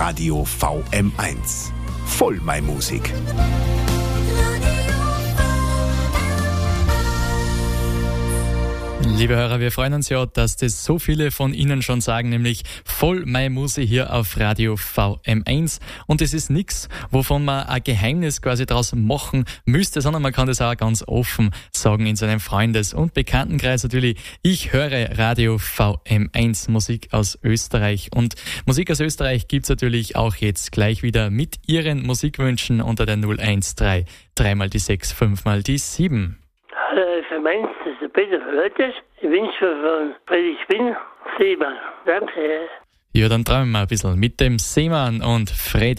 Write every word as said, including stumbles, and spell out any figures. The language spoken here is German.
Radio V M eins. Voll mei Musik. Liebe Hörer, wir freuen uns ja, dass das so viele von Ihnen schon sagen, nämlich voll mei Musik hier auf Radio V M eins. Und es ist nichts, wovon man ein Geheimnis quasi draus machen müsste, sondern man kann das auch ganz offen sagen in seinem Freundes- und Bekanntenkreis natürlich. Ich höre Radio V M eins, Musik aus Österreich. Und Musik aus Österreich gibt's natürlich auch jetzt gleich wieder mit Ihren Musikwünschen unter der null eins drei, drei mal die sechs, fünf mal die sieben. Hallo, für meins, das ist der Peter Verhörtes. Ich wünsche von Friedrich Spinn, Seemann. Danke. Ja, dann träumen wir ein bisschen mit dem Seemann und Freddy.